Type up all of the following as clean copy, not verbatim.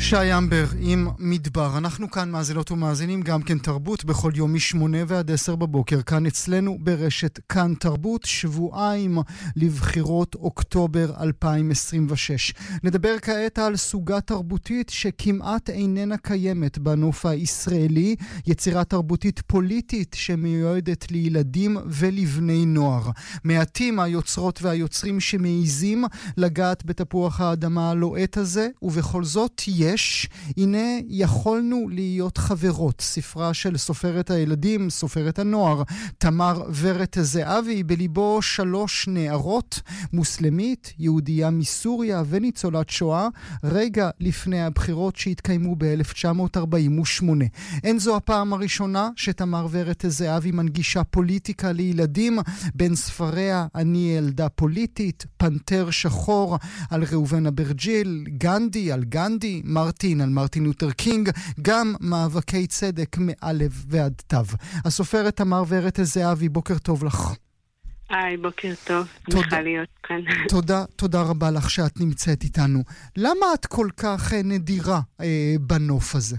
שי אמבר עם מדבר. אנחנו כאן מאזינות ומאזינים גם כן תרבות בכל יום מ8 ועד 10 בבוקר. כאן אצלנו ברשת כאן תרבות, שבועיים לבחירות אוקטובר 2026. נדבר כעת על סוגה תרבותית שכמעט איננה קיימת בנוף הישראלי, יצירה תרבותית פוליטית שמיועדת לילדים ולבני נוער. מעטים היוצרות והיוצרים שמעיזים לגעת בתפוח האדמה הלוהט הזה, ובכל זאת יש, הנה יכולנו להיות חברות. ספרה של סופרת הילדים, סופרת הנוער, תמר ורת זהבי, בליבו 3 נערות, מוסלמית, יהודייה מסוריה וניצולת שואה, רגע לפני הבחירות שהתקיימו ב-1948. אין זו הפעם הראשונה שתמר ורת זהבי מנגישה פוליטיקה לילדים. בין ספריה אני ילדה פוליטית, פנתר שחור על ראובן אברג'יל, גנדי על גנדי, מרטין על מרטין לותר קינג, גם מאבקי צדק מאלף ועד תו. הסופרת תמר ורת זהבי, בוקר טוב לך. היי, בוקר טוב, שמחה להיות כאן. תודה רבה לך שאת נמצאת איתנו. למה את כל כך נדירה בנוף הזה?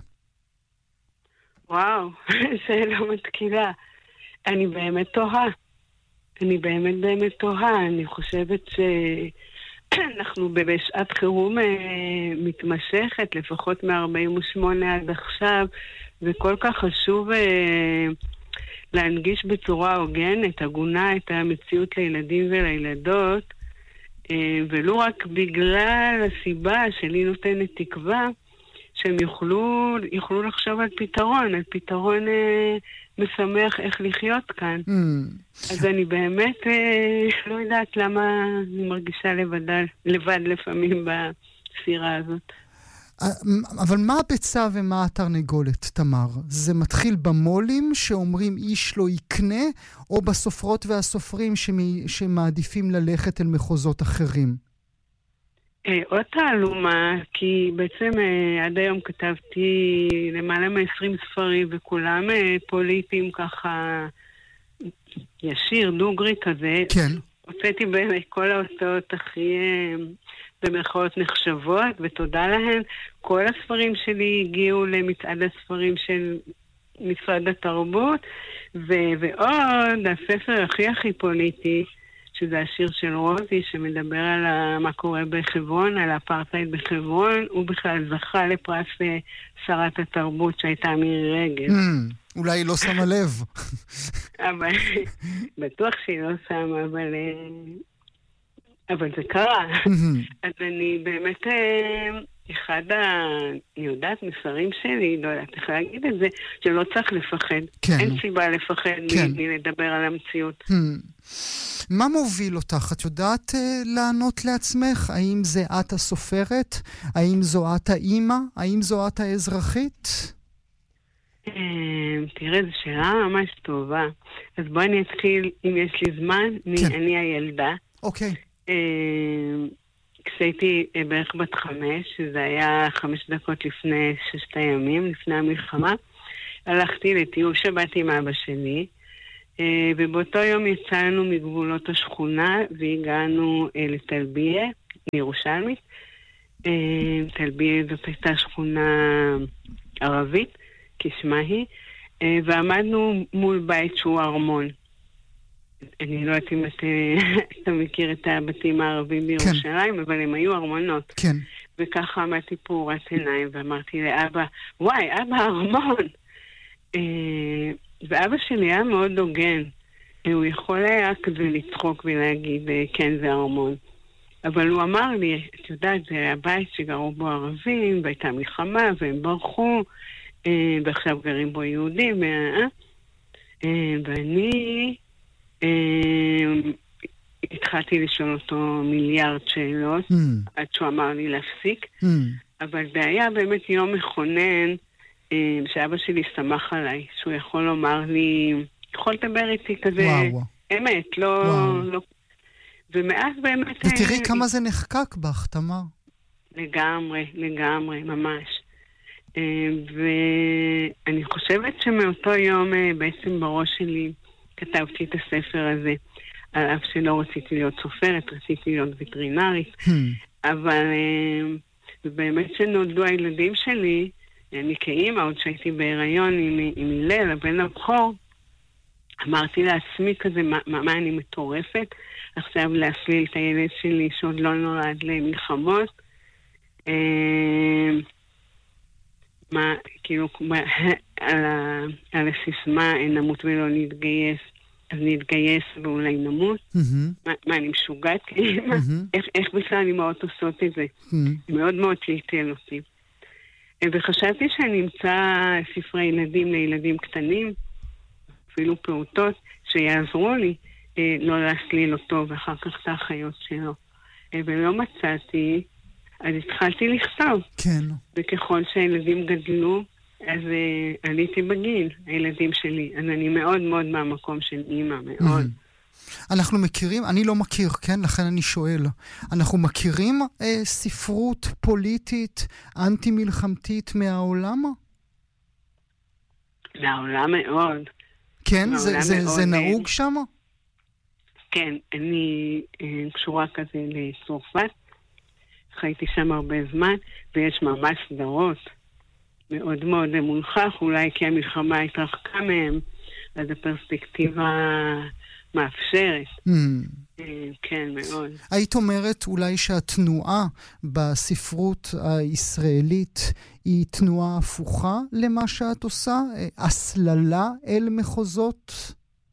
וואו, שאלה מתקילה. אני באמת תוהה. אני חושבת שאנחנו בשעת חירום מתמשכת, לפחות מ-48 עד עכשיו, וכל כך חשוב להנגיש בצורה הוגנת, הגונה, את המציאות לילדים ולילדות, ולא רק בגלל הסיבה שלי נותנת תקווה, שהם יוכלו לחשוב על פתרון משמח איך לחיות כאן. אז אני באמת לא יודעת למה אני מרגישה לבד לפעמים בספירה הזאת. אבל מה הביצה ומה התרנגולת, תמר? זה מתחיל במולים שאומרים איש לא יקנה, או בסופרות והסופרים שמעדיפים ללכת אל מחוזות אחרים? עוד תעלומה, כי בעצם עד היום כתבתי למעלה מ-20 ספרים, וכולם פוליטיים ככה ישיר, דוגרי כזה. כן. הוצאתי באמת כל ההוצאות הכי במרכאות נחשבות, ותודה להן. כל הספרים שלי הגיעו למצעד הספרים של משרד התרבות, ועוד הספר הכי פוליטי, שזה השיר של רוזי, שמדבר על מה קורה בחברון, על האפרטהייד בחברון. הוא בכלל זכה לפרס שרת התרבות שהייתה מירי רגב. אולי היא לא שמה לב. אבל בטוח שהיא לא שמה, אבל זה קרה. אז אני באמת, אני יודעת, מסרים שלי, לא יודעת איך להגיד את זה, שלא צריך לפחד. אין סיבה לפחד מלדבר על המציאות. מה מוביל אותך? את יודעת לענות לעצמך? האם זה את הסופרת? האם זו את האימא? האם זו את האזרחית? תראה, זו שאלה ממש טובה. אז בואי אני אתחיל, אם יש לי זמן, אני הילדה. אוקיי. כשהייתי בערך בת 5, שזה היה 5 דקות לפני 6 הימים, לפני המלחמה, הלכתי לטיול שבת עם אבא שלי, ובאותו יום יצאנו מגבולות השכונה והגענו לטלביה, לירושלמית. טלביה זאת הייתה שכונה ערבית, כשמה היא, ועמדנו מול בית שהוא ארמון. אני לא יודעת אם אתה מכיר את הבתים הערבים בירושלים, אבל הם היו ארמונות. כן. וככה עמדתי פעורת עיניים ואמרתי לאבא, וואי, אבא ארמון! ואבא שלי היה מאוד הוגן. הוא יכול היה כזה לצחוק ולהגיד, כן, זה ארמון. אבל הוא אמר לי, את יודעת, זה הבית שגרו בו ערבים, והייתה מלחמה, והם ברחו, ועכשיו גרים בו יהודים, ואני התחלתי לשאול אותו מיליארד שאלות, עד שהוא אמר לי להפסיק, אבל זה היה באמת יום מכונן, שאבא שלי שמח עליי, שהוא יכול לומר לי, יכול לדבר איתי כזה, אמת, לא, ומאז באמת... ותראי כמה זה נחקק בך, תמר. לגמרי, ממש. ואני חושבת שמאותו יום בעצם בראש שלי כתבתי את הספר הזה, על אף שלא רציתי להיות סופרת, רציתי להיות וטרינרית, אבל ובאמת שנולדו הילדים שלי, אני כאימא, עוד שהייתי בהיריון עם הלל, הבן הבכור, אמרתי לעצמי כזה, מה אני מטורפת, עכשיו להפליל את הילד שלי שעוד לא נולד למלחמות. כאילו, על הסיסמה, נמות ולא נתגייס, אז נתגייס ואולי נמות. מה, אני משוגעת? איך בכלל אמהות עושות את זה? מאוד מאוד טלטל אותי. וחשבתי שאני אמצא ספרי ילדים לילדים קטנים, אפילו פעוטות, שיעזרו לי לא להסליל אותו ואחר כך את האחיות שלו. ולא מצאתי, אז התחלתי לכתוב. כן. וככל שהילדים גדלו, אז עליתי בגיל, הילדים שלי. אז אני מאוד מאוד מהמקום של אימא, מאוד. אנחנו מכירים, אני לא מכיר, כן? לכן אני שואל. אנחנו מכירים ספרות פוליטית, אנטי-מלחמתית מהעולם? מהעולם מאוד. כן? זה נהוג שם? כן, אני קשורה כזה לצרפת. חייתי שם הרבה זמן, ויש ממש סדרות מאוד מאוד מונחח, אולי כי המלחמה התרחקה מהם, אז הפרספקטיבה מאפשרת. כן, מאוד. היית אומרת אולי שהתנועה בספרות הישראלית היא תנועה הפוכה למה שאת עושה? הסללה אל מחוזות?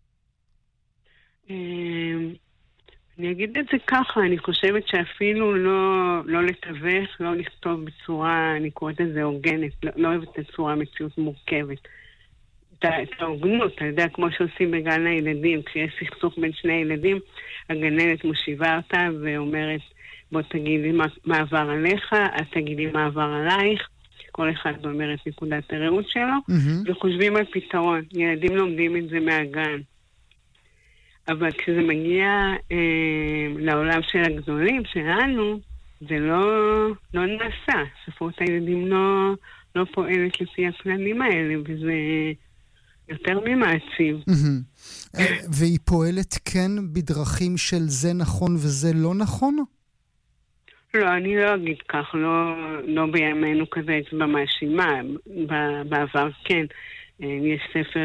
אני אגיד את זה ככה, אני חושבת שאפילו לא לתווך, לא לכתוב בצורה, אני קוראת את זה הוגנת, לא אוהבת את צורה מציאות מורכבת. את ההוגנות, אתה יודע, כמו שעושים בגן הילדים, כשיש סכסוך בין שני ילדים, הגננת מושיבה אותה ואומרת, בוא תגידי מה עבר עליך, את תגידי מה עבר עלייך, כל אחד אומר את נקודת הראות שלו, וחושבים על פתרון. ילדים לומדים את זה מהגן. אבל כשזה מגיע לעולם של הגדולים, שלנו, זה לא נעשה. ספרות הילדים לא פועלת לפי הכללים האלה, וזה יותר ממעציב. והיא פועלת כן בדרכים של זה נכון וזה לא נכון? לא, אני לא אגיד כך, לא בימינו כזה אצבע מאשימה. בעבר כן, יש ספר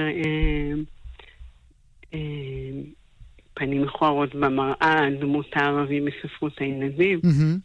פנים מכוערות במראה, דמות הערבי בספרות הילדים.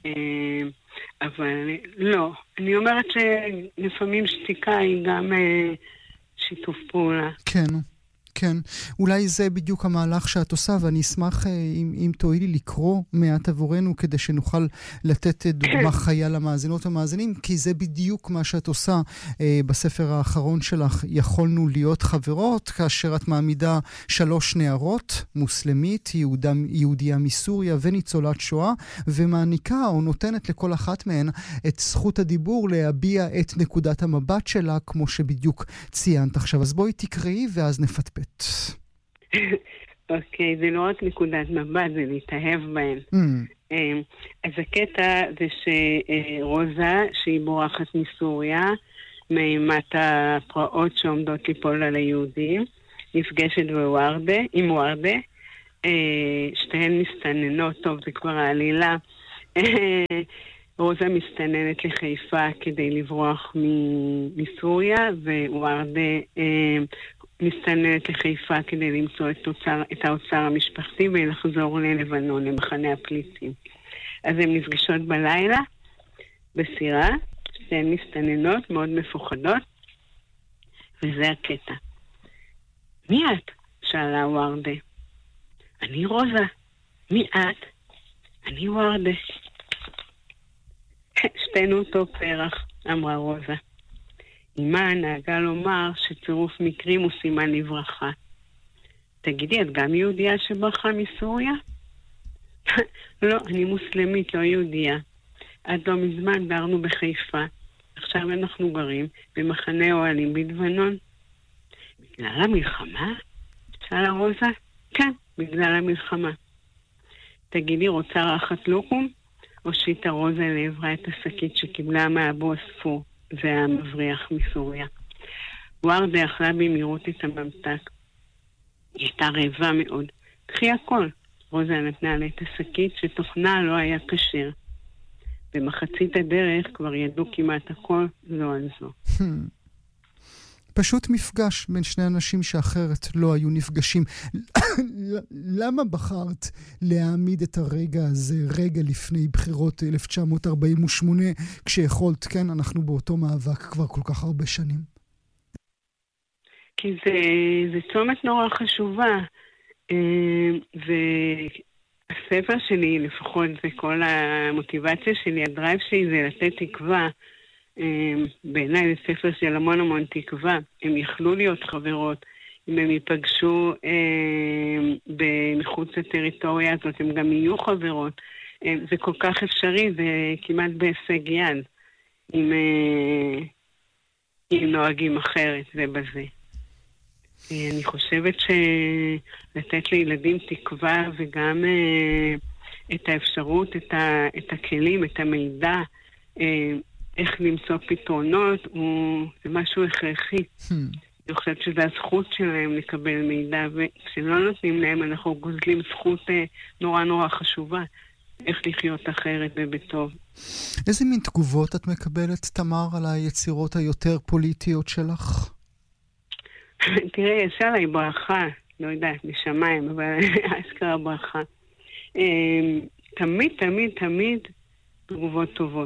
אבל לא, אני אומרת שלפעמים שתיקה היא גם שיתוף פעולה. כן. כן, אולי זה בדיוק המהלך שאת עושה, ואני אשמח אם תואילי לקרוא מעט עבורנו, כדי שנוכל לתת דוגמה חיה למאזינות המאזינים, כי זה בדיוק מה שאת עושה בספר האחרון שלך, יכולנו להיות חברות, כאשר את מעמידה 3 נערות, מוסלמית, יהודיה מסוריה וניצולת שואה, ומעניקה או נותנת לכל אחת מהן את זכות הדיבור להביע את נקודת המבט שלה, כמו שבדיוק ציינת עכשיו. אז בואי תקראי ואז נפטפט. אוקיי, זה לא רק נקודת מבט, זה להתאהב בהן. אז הקטע זה שרוזה, שהיא בורחת מסוריה, מאימת הפרעות שעומדות ליפול על היהודים, נפגשת עם וורדה, שתיהן מסתננות, טוב, זה כבר העלילה. רוזה מסתננת לחיפה כדי לברוח מסוריה, ווורדה מסתננת לחיפה כדי למצוא את האוצר המשפחתי ולחזור ללבנון, למחנה הפליטים. אז הן נפגשות בלילה, בסירה, שהן מסתננות, מאוד מפוחדות, וזה הקטע. מי את? שאלה וורדה. אני רוזה. מי את? אני וורדה. שתינו אותו פרח, אמרה רוזה. אמא נהגה לומר שצירוף מקרים הוא סימן לברכה. תגידי, את גם יהודיה שברחה מסוריה? לא, אני מוסלמית, לא יהודיה. עד לא מזמן גרנו בחיפה. עכשיו אנחנו גרים במחנה אוהלים בלבנון. בגלל המלחמה? שאלה רוזה. כן, בגלל המלחמה. תגידי, רוצה רחת לוקום? הושיטה רוזה לעברה את השקית שקיבלה מאבו הספור. והיה מבריח מסוריה. וורדה אכלה במהירות את הממתק. היא הייתה רעבה מאוד. קחי הכל. רוזה נתנה לה את השקית שתוכנה לא היה כשר. במחצית הדרך כבר ידעו כמעט הכל זו על זו. פשוט מפגש בין שני אנשים שאחרת לא היו נפגשים. למה בחרת להעמיד את הרגע הזה, רגע לפני בחירות 1948, כשיכולת, כן, אנחנו באותו מאבק כבר כל כך הרבה שנים? כי זה צומת נורא חשובה. והספר שלי, לפחות זה כל המוטיבציה שלי, הדרייב שלי זה לתת תקווה. בעיניי זה ספר של המון תקווה. הם יכלו להיות חברות, אם הם ייפגשו מחוץ לטריטוריה הזאת, הם גם יהיו חברות. זה כל כך אפשרי, זה כמעט בהישג יד, אם נוהגים אחרת זה בזה. אני חושבת שלתת לילדים תקווה וגם את האפשרות, את הכלים, את המידע, איך למצוא פתרונות, זה משהו הכרחי. אני חושבת שזו הזכות שלהם לקבל מידע, וכשלא נותנים להם אנחנו גוזלים זכות נורא חשובה, איך לחיות אחרת ובטוב. איזה מין תגובות את מקבלת, תמר, על היצירות היותר פוליטיות שלך? תראה, יש עליי ברכה, לא יודעת, משמיים, אבל אשכרה ברכה. תמיד תגובות טובות.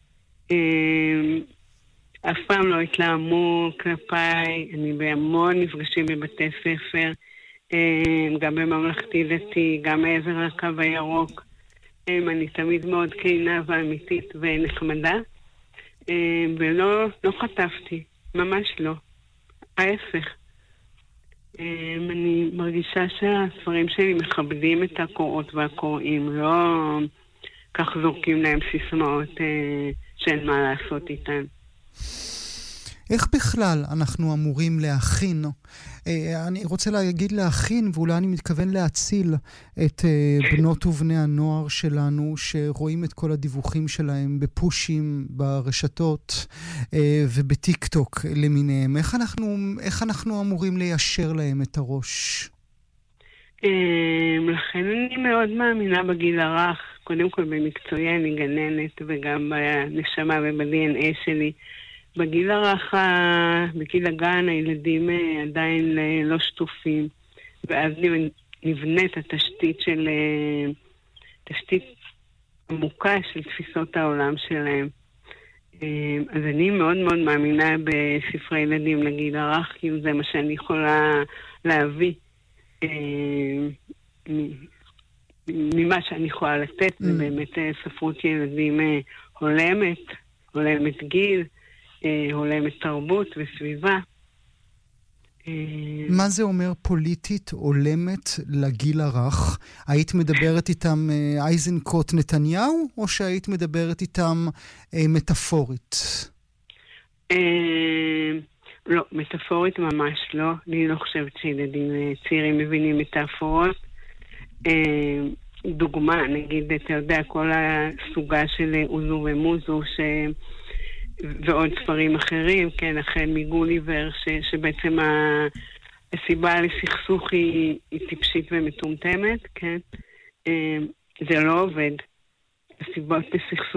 אף פעם לא התלהמו כלפיי, אני בהמון נפגשים בבתי ספר, גם בממלכתי דתי, גם מעבר לקו הירוק. אני תמיד מאוד כנה ואמיתית ונחמדה, ולא חטפתי, ממש לא. ההפך. אני מרגישה שהספרים שלי מכבדים את הקוראות והקוראים, לא כך זורקים להם סיסמאות שאין מה לעשות איתן. איך בכלל אנחנו אמורים להכין? אני רוצה להגיד להכין, ואולי אני מתכוון להציל את בנות ובני הנוער שלנו, שרואים את כל הדיווחים שלהם בפושים, ברשתות ובטיק טוק למיניהם. איך אנחנו אמורים ליישר להם את הראש? לכן אני מאוד מאמינה בגיל הרך. קודם כל במקצועי אני גננת, וגם בנשמה וב-DNA שלי. בגיל הרך, בגיל הגן, הילדים עדיין לא שטופים, ואז נבנית התשתית תשתית עמוקה של תפיסות העולם שלהם. אז אני מאוד מאמינה בספרי ילדים לגיל הרך, כי זה מה שאני יכולה להביא ממה שאני יכולה לתת. זה באמת ספרות ילדים הולמת גיל, הולמת תרבות וסביבה. מה זה אומר פוליטית הולמת לגיל הרך? היית מדברת איתם איזנקוט נתניהו, או שהיית מדברת איתם מטאפורית? לא, מטאפורית ממש לא. אני לא חושבת שילדים צעירים מבינים מטאפורות. דוגמה, נגיד, אתה יודע, כל הסוגה של אוזו ומוזו ועוד ספרים אחרים, כן, החל מגוליבר, שבעצם הסיבה לסכסוך היא טיפשית ומטומטמת, כן. זה לא עובד. הסיבות לסכסוך